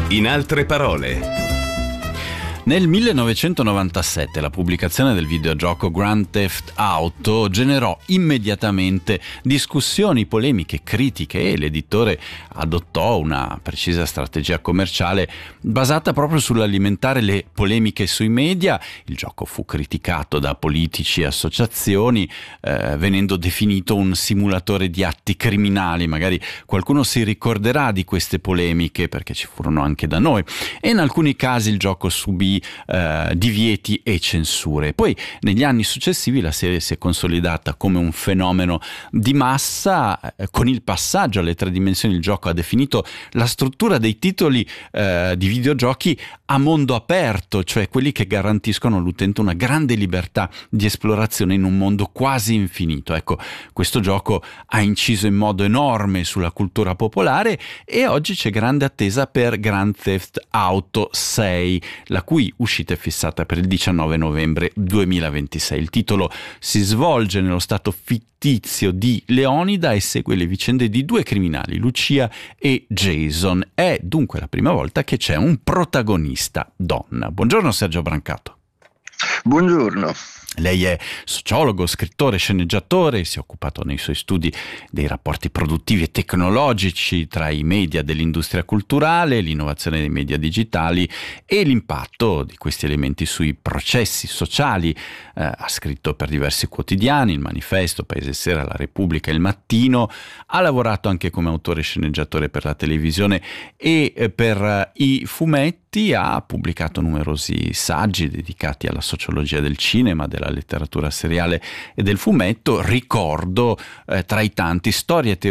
In altre parole. Nel 1997 la pubblicazione del videogioco Grand Theft Auto generò immediatamente discussioni, polemiche, critiche e l'editore adottò una precisa strategia commerciale basata proprio sull'alimentare le polemiche sui media. Il gioco fu criticato da politici e associazioni, venendo definito un simulatore di atti criminali. Magari qualcuno si ricorderà di queste polemiche perché ci furono anche da noi, e in alcuni casi il gioco subì divieti e censure. Poi negli anni successivi la serie si è consolidata come un fenomeno di massa. Con il passaggio alle 3 dimensioni il gioco ha definito la struttura dei titoli di videogiochi a mondo aperto, cioè quelli che garantiscono all'utente una grande libertà di esplorazione in un mondo quasi infinito. Ecco, questo gioco ha inciso in modo enorme sulla cultura popolare e oggi c'è grande attesa per Grand Theft Auto 6, la cui uscita è fissata per il 19 novembre 2026. Il titolo si svolge nello stato fittizio di Leonida e segue le vicende di 2 criminali, Lucia e Jason. È dunque la prima volta che c'è un protagonista donna. Buongiorno Sergio Brancato. Buongiorno. Lei è sociologo, scrittore, sceneggiatore, si è occupato nei suoi studi dei rapporti produttivi e tecnologici tra i media dell'industria culturale, l'innovazione dei media digitali e l'impatto di questi elementi sui processi sociali. Ha scritto per diversi quotidiani, Il Manifesto, Paese Sera, La Repubblica, Il Mattino. Ha lavorato anche come autore e sceneggiatore per la televisione e per i fumetti. Ha pubblicato numerosi saggi dedicati alla sociologia del cinema, della letteratura seriale e del fumetto. Ricordo tra i tanti Storie,